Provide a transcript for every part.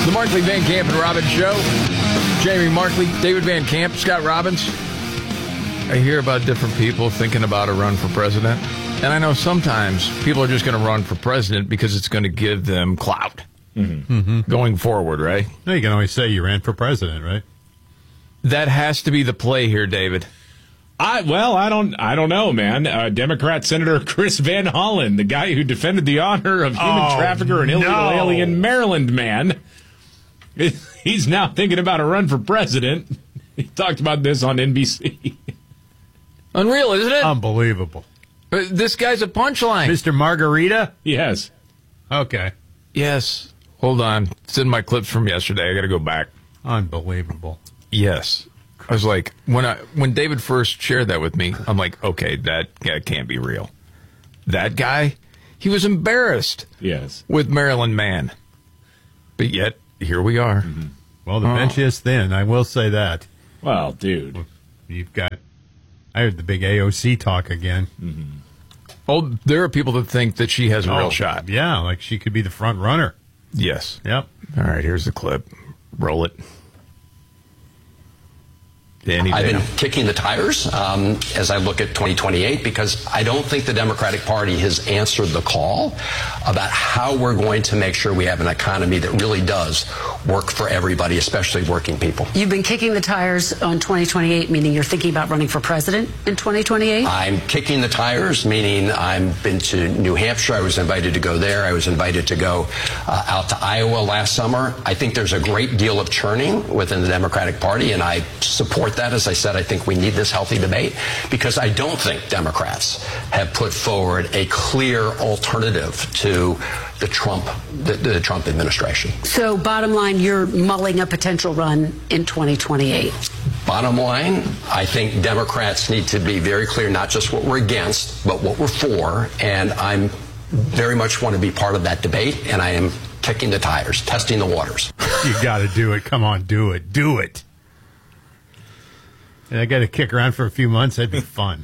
The Markley, Van Camp, and Robbins Show. Jamie Markley, David Van Camp, Scott Robbins. I hear about different people thinking about a run for president. And I know sometimes people are just going to run for president because it's going to give them clout going forward, right? No, you can always say you ran for president, right? That has to be the play here, David. I don't know, man. Democrat Senator Chris Van Hollen, the guy who defended the honor of human trafficker and illegal alien Maryland man, he's now thinking about a run for president. He talked about this on NBC. Unreal, isn't it? Unbelievable. This guy's a punchline. Mr. Margarita? Yes. Okay. Yes. Hold on. It's in my clips from yesterday. I got to go back. Unbelievable. Yes. I was like, when David first shared that with me, I'm like, okay, that can't be real. That guy, he was embarrassed. Yes. With Maryland man. But yet, here we are. Mm-hmm. Well, the bench is thin. I will say that. Well, dude. You've got... I heard the big AOC talk again. Mm-hmm. Oh, there are people that think that she has a real shot. Yeah, like she could be the front runner. Yes. Yep. All right, here's the clip. Roll it. I've been kicking the tires as I look at 2028 because I don't think the Democratic Party has answered the call about how we're going to make sure we have an economy that really does work for everybody, especially working people. You've been kicking the tires on 2028, meaning you're thinking about running for president in 2028? I'm kicking the tires, meaning I've been to New Hampshire. I was invited to go there. I was invited to go out to Iowa last summer. I think there's a great deal of churning within the Democratic Party, and I support that. As I said, I think we need this healthy debate because I don't think Democrats have put forward a clear alternative to the Trump administration. So bottom line, you're mulling a potential run in 2028. Bottom line, I think Democrats need to be very clear, not just what we're against, but what we're for. And I'm very much want to be part of that debate. And I am kicking the tires, testing the waters. You got to do it. Come on, do it. Do it. And I got to kick around for a few months. That'd be fun.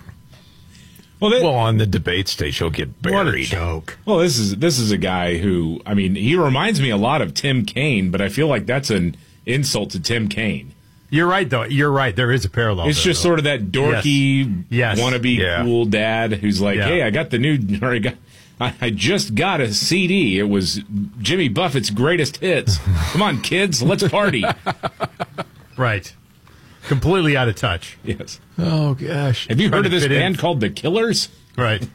Well, on the debate stage, he'll get buried. What a joke. Well, this is a guy who, I mean, he reminds me a lot of Tim Kaine, but I feel like that's an insult to Tim Kaine. You're right, though. You're right. There is a parallel. It's just sort of that dorky, wannabe cool dad who's like, hey, I got the new, I just got a CD. It was Jimmy Buffett's greatest hits. Come on, kids, let's party. Right. Completely out of touch. Yes. Oh, gosh. Have you heard of this band called The Killers? Right.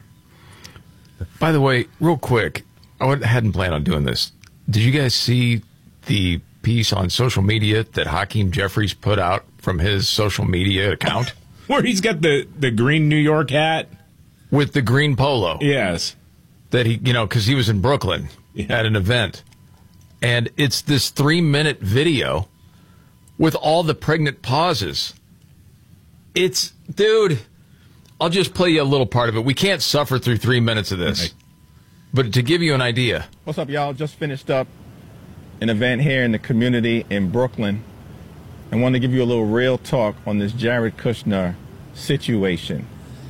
By the way, real quick, I hadn't planned on doing this. Did you guys see the piece on social media that Hakeem Jeffries put out from his social media account? Where he's got the green New York hat? With the green polo. Yes. That he, because he was in Brooklyn at an event. And it's this 3-minute video with all the pregnant pauses. It's, dude, I'll just play you a little part of it. We can't suffer through 3 minutes of this. Right. But to give you an idea. What's up, y'all? Just finished up an event here in the community in Brooklyn. I want to give you a little real talk on this Jared Kushner situation.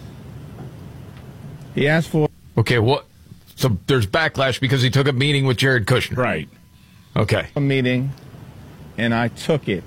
He asked for... Okay, what? So there's backlash because he took a meeting with Jared Kushner. Right. Okay. A meeting, and I took it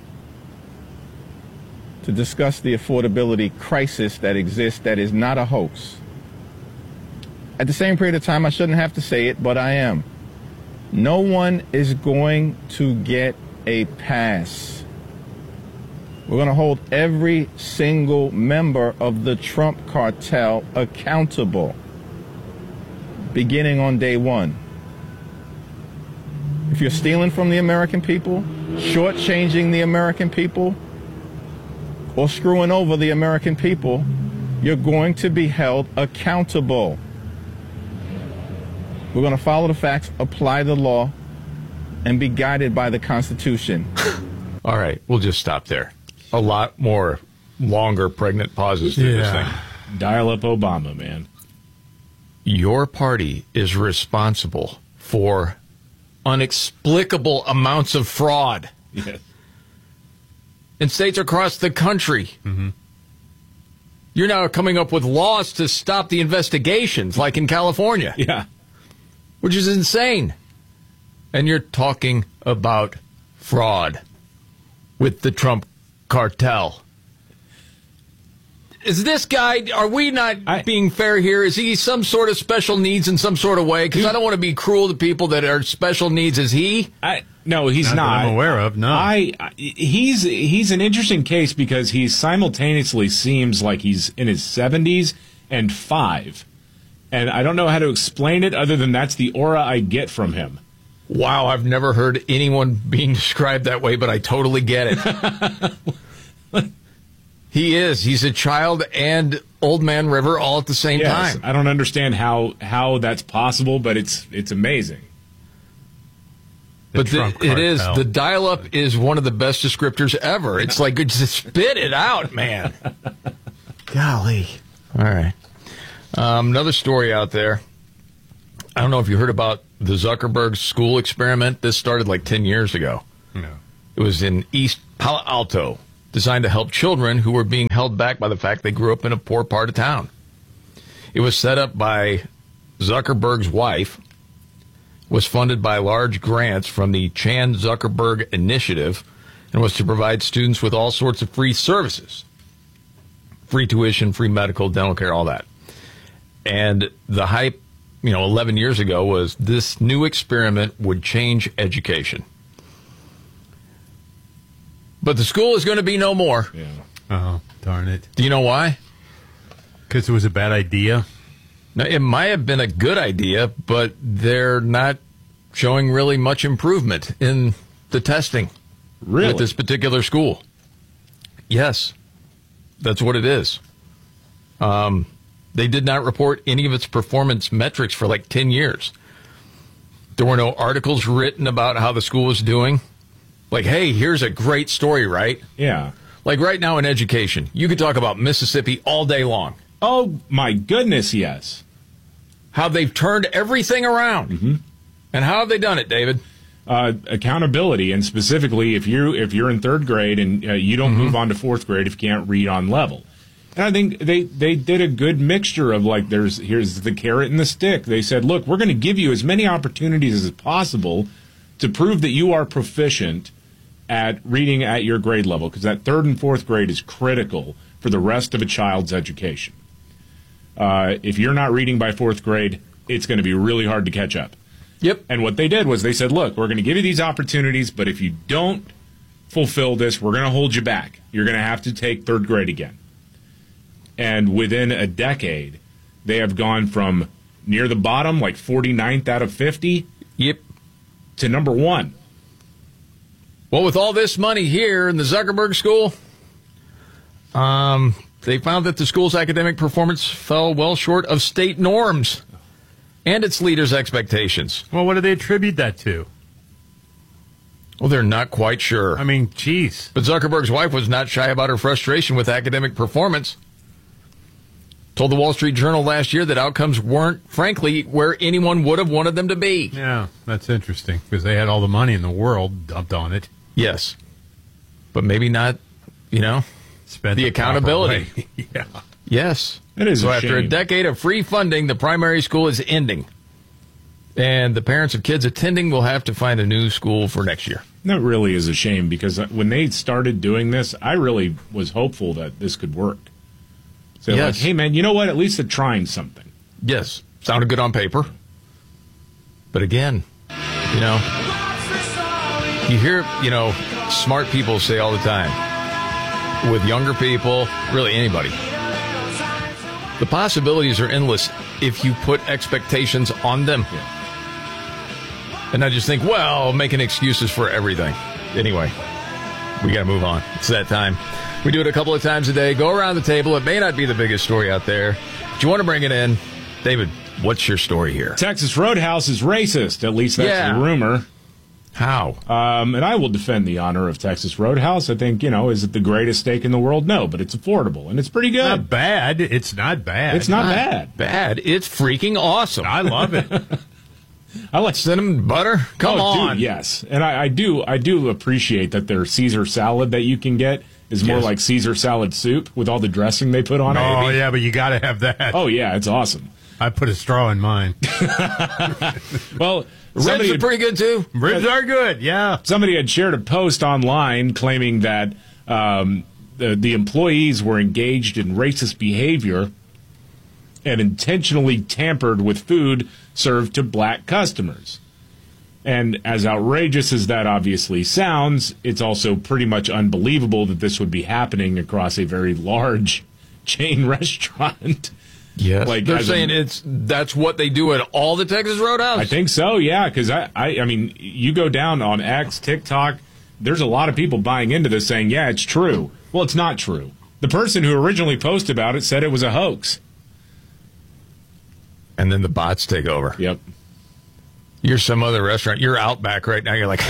to discuss the affordability crisis that exists that is not a hoax. At the same period of time, I shouldn't have to say it, but I am. No one is going to get a pass. We're going to hold every single member of the Trump cartel accountable, beginning on day one. If you're stealing from the American people, shortchanging the American people, or screwing over the American people, you're going to be held accountable. We're going to follow the facts, apply the law, and be guided by the Constitution. All right, we'll just stop there. A lot more longer pregnant pauses to this thing. Dial up Obama, man. Your party is responsible for inexplicable amounts of fraud. Yes. In states across the country. Mm-hmm. You're now coming up with laws to stop the investigations, like in California. Yeah. Which is insane. And you're talking about fraud with the Trump cartel. Is this guy, are we not being fair here? Is he some sort of special needs in some sort of way? Because I don't want to be cruel to people that are special needs. Is he? No, he's not. That I'm aware of, no. He's an interesting case because he simultaneously seems like he's in his 70s and 5. And I don't know how to explain it other than that's the aura I get from him. Wow, I've never heard anyone being described that way, but I totally get it. He is. He's a child and Old Man River all at the same time. I don't understand how that's possible, but it's amazing. But it is. The dial-up is one of the best descriptors ever. It's like, just spit it out, man. Golly. All right. Another story out there. I don't know if you heard about the Zuckerberg school experiment. This started like 10 years ago. No. It was in East Palo Alto, designed to help children who were being held back by the fact they grew up in a poor part of town. It was set up by Zuckerberg's wife, was funded by large grants from the Chan Zuckerberg Initiative, and was to provide students with all sorts of free services. Free tuition, free medical, dental care, all that. And the hype, 11 years ago was this new experiment would change education. But the school is going to be no more. Yeah. Oh, darn it. Do you know why? Because it was a bad idea? Now, it might have been a good idea, but they're not showing really much improvement in the testing Really? at this particular school. Yes, that's what it is. They did not report any of its performance metrics for like 10 years. There were no articles written about how the school was doing. Like, hey, here's a great story, right? Yeah. Like right now in education, you could talk about Mississippi all day long. Oh, my goodness, yes. How they've turned everything around. Mm-hmm. And how have they done it, David? Accountability, and specifically if you're in third grade and you don't move on to fourth grade if you can't read on level. And I think they did a good mixture of like here's the carrot and the stick. They said, look, we're going to give you as many opportunities as possible to prove that you are proficient at reading at your grade level, because that third and fourth grade is critical for the rest of a child's education. If you're not reading by fourth grade, it's going to be really hard to catch up. Yep. And what they did was they said, look, we're going to give you these opportunities, but if you don't fulfill this, we're going to hold you back. You're going to have to take third grade again. And within a decade, they have gone from near the bottom, like 49th out of 50, Yep. to number 1. Well, with all this money here in the Zuckerberg school, they found that the school's academic performance fell well short of state norms and its leaders' expectations. Well, what do they attribute that to? Well, they're not quite sure. I mean, geez. But Zuckerberg's wife was not shy about her frustration with academic performance. Told the Wall Street Journal last year that outcomes weren't, frankly, where anyone would have wanted them to be. Yeah, that's interesting, because they had all the money in the world dumped on it. Yes. But maybe not, Spent the accountability. proper way. Yeah. Yes. It is so a after a shame. decade of free funding, the primary school is ending. And the parents of kids attending will have to find a new school for next year. That really is a shame, because when they started doing this, I really was hopeful that this could work. So Yes. like, hey, man, you know what? At least they're trying something. Yes. Sounded good on paper. But again, you hear, smart people say all the time, with younger people, really anybody, the possibilities are endless if you put expectations on them. Yeah. And I just think, well, making excuses for everything. Anyway, we got to move on. It's that time. We do it a couple of times a day. Go around the table. It may not be the biggest story out there, but you want to bring it in. David, what's your story here? Texas Roadhouse is racist. At least that's the rumor. How? And I will defend the honor of Texas Roadhouse. I think, is it the greatest steak in the world? No, but it's affordable, and it's pretty good. Not bad. It's not bad. It's not bad. Bad. It's freaking awesome. I love it. I like Cinnamon butter? Come on. Dude, yes. And I do appreciate that their Caesar salad that you can get is more Yes. like Caesar salad soup with all the dressing they put on it. Oh, yeah, but you got to have that. Oh, yeah, it's awesome. I put a straw in mine. Well, Ribs are pretty good, too. Ribs are good, yeah. Somebody had shared a post online claiming that the employees were engaged in racist behavior and intentionally tampered with food served to black customers. And as outrageous as that obviously sounds, it's also pretty much unbelievable that this would be happening across a very large chain restaurant. Yes. Like, they're saying that's what they do at all the Texas Roadhouse? I think so, yeah, because I mean, you go down on X, TikTok, there's a lot of people buying into this saying, yeah, it's true. Well, it's not true. The person who originally posted about it said it was a hoax. And then the bots take over. Yep. You're some other restaurant. You're Outback right now. You're like,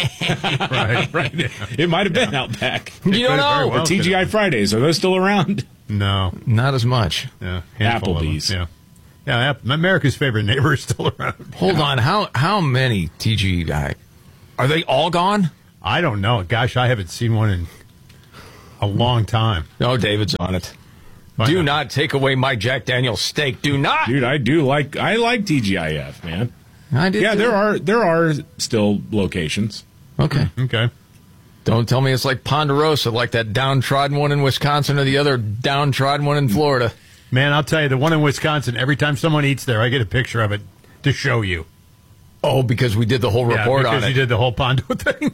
right. It might have been Outback. You don't know. Or TGI Fridays. Are those still around? No. Not as much. Yeah. Applebee's. Yeah, America's favorite neighbor is still around. Hold on. How many TGI? Are they all gone? I don't know. Gosh, I haven't seen one in a long time. No, David's on it. Do not take away my Jack Daniel's steak. Do not. Dude, I like TGIF, man. I did. Yeah, too. there are still locations. Okay. Don't tell me it's like Ponderosa, like that downtrodden one in Wisconsin or the other downtrodden one in Florida. Man, I'll tell you, the one in Wisconsin, every time someone eats there, I get a picture of it to show you. Oh, because we did the whole report on it. Because you did the whole Pondo thing.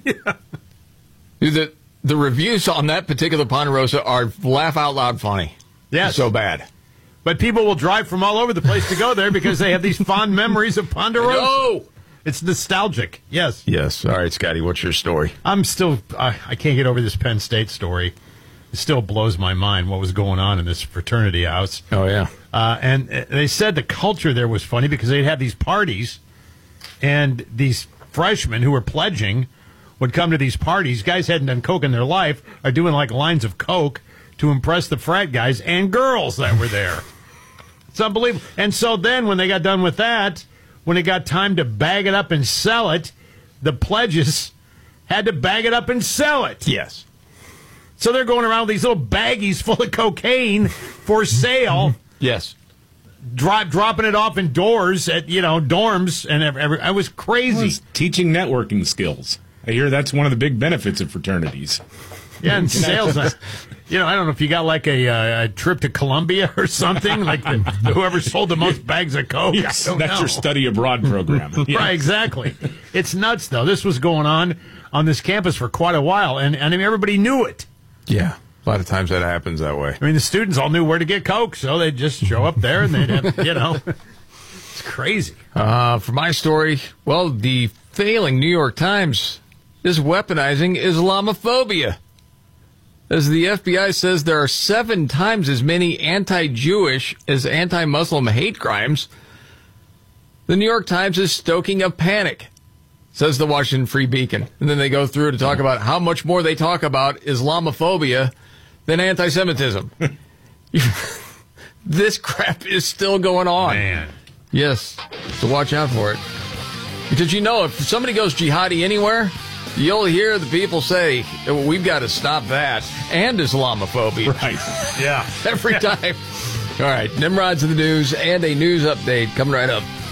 Yeah. The reviews on that particular Ponderosa are laugh out loud funny. Yes. So bad. But people will drive from all over the place to go there because they have these fond memories of Ponderosa. No! It's nostalgic. Yes. Yes. All right, Scotty, what's your story? I'm still, I can't get over this Penn State story. It still blows my mind what was going on in this fraternity house. Oh, yeah. And they said the culture there was funny because they'd have these parties, and these freshmen who were pledging would come to these parties. Guys hadn't done coke in their life, are doing like lines of coke to impress the frat guys and girls that were there. It's unbelievable. And so then when they got done with that, when it got time to bag it up and sell it, the pledges had to bag it up and sell it. Yes. So they're going around with these little baggies full of cocaine for sale. Yes. Dropping it off in doors at, dorms. And I was crazy. Well, it's teaching networking skills. I hear that's one of the big benefits of fraternities. Yeah, and sales. I don't know if you got like a trip to Colombia or something, like whoever sold the most bags of coke. Yes, that's your study abroad program. Yeah. Right, exactly. It's nuts, though. This was going on this campus for quite a while, and I mean, everybody knew it. Yeah, a lot of times that happens that way. I mean, the students all knew where to get coke, so they'd just show up there, and they'd have, it's crazy. For my story, well, the failing New York Times is weaponizing Islamophobia. As the FBI says there are 7 times as many anti-Jewish as anti-Muslim hate crimes, the New York Times is stoking a panic, says the Washington Free Beacon. And then they go through to talk about how much more they talk about Islamophobia than anti-Semitism. This crap is still going on. Man. Yes, so watch out for it. Because if somebody goes jihadi anywhere, you'll hear the people say, we've got to stop that and Islamophobia. Right. Yeah. Every time. All right, Nimrod's in the news and a news update coming right up.